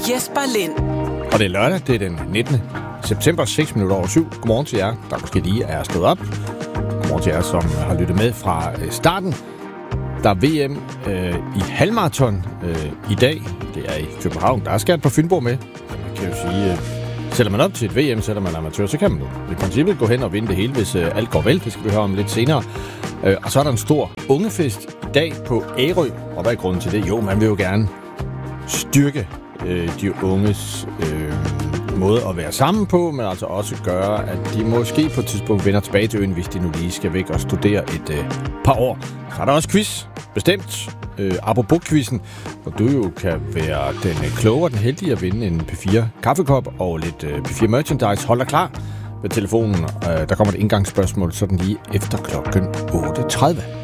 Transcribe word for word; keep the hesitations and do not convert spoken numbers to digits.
Jesper Lind. Og det er lørdag, det er den nittende september, seks minutter over syv. Godmorgen til jer, der måske lige er stået op. Godmorgen til jer, som har lyttet med fra starten. Der er V M øh, i halvmarathon øh, i dag. Det er i København. Der er skat på Fynborg med. Så man kan jo sige, øh, sætter man op til et V M, selvom man er amatør, så kan man jo i princippet gå hen og vinde det hele, hvis øh, alt går vel. Det skal vi høre om lidt senere. Øh, og så er der en stor ungefest i dag på Ærø. Og hvad er grunden til det? Jo, man vil jo gerne styrke øh, de unges øh, måde at være sammen på, men altså også gøre, at de måske på et tidspunkt vender tilbage til øen, hvis de nu lige skal væk og studere et øh, par år. Så er der også quiz, bestemt. Øh, apropos quizzen, hvor du jo kan være den øh, kloge og den heldige at vinde en P fire kaffekop og lidt øh, P fire merchandise. Hold dig klar ved telefonen. Øh, der kommer et indgangsspørgsmål sådan lige efter klokken otte tredive.